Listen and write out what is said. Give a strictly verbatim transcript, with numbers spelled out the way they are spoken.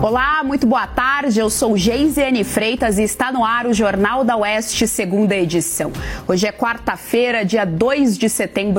Olá, muito boa tarde. Eu sou Geisiane Freitas e está no ar o Jornal da Oeste, segunda edição. Hoje é quarta-feira, dia dois de setembro